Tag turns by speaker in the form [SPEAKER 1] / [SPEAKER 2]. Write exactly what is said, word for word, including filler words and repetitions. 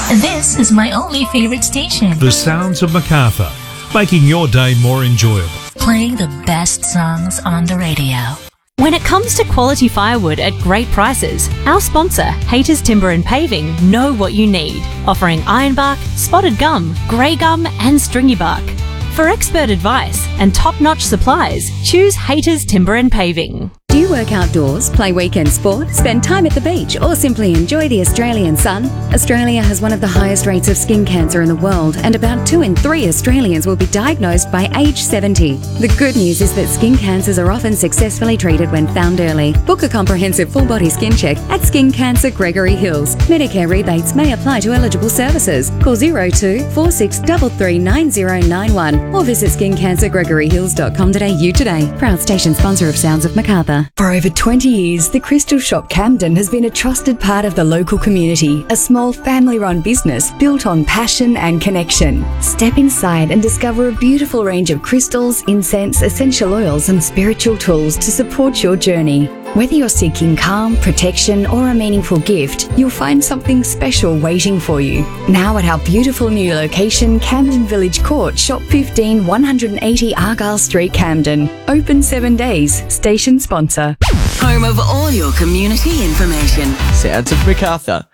[SPEAKER 1] This is my only favorite station.
[SPEAKER 2] The Sounds of Macarthur, making your day more enjoyable.
[SPEAKER 1] Playing the best songs on the radio.
[SPEAKER 3] When it comes to quality firewood at great prices, our sponsor, Haters Timber and Paving, know what you need, offering ironbark, spotted gum, grey gum and stringy bark. For expert advice and top-notch supplies, choose Haters Timber and Paving.
[SPEAKER 4] Do you work outdoors, play weekend sport, spend time at the beach, or simply enjoy the Australian sun? Australia has one of the highest rates of skin cancer in the world, and about two in three Australians will be diagnosed by age seventy. The good news is that skin cancers are often successfully treated when found early. Book a comprehensive full-body skin check at Skin Cancer Gregory Hills. Medicare rebates may apply to eligible services. Call zero two four six three three nine zero nine one or visit skin cancer gregory hills dot com dot a u today. Proud station sponsor of Sounds of Macarthur.
[SPEAKER 5] For over twenty years, the Crystal Shop Camden has been a trusted part of the local community, a small family-run business built on passion and connection. Step inside and discover a beautiful range of crystals, incense, essential oils and spiritual tools to support your journey. Whether you're seeking calm, protection or a meaningful gift, you'll find something special waiting for you. Now at our beautiful new location, Camden Village Court, Shop fifteen, one eighty Argyle Street, Camden. Open seven days. Station sponsor.
[SPEAKER 6] Home of all your community information.
[SPEAKER 7] Sounds of Macarthur.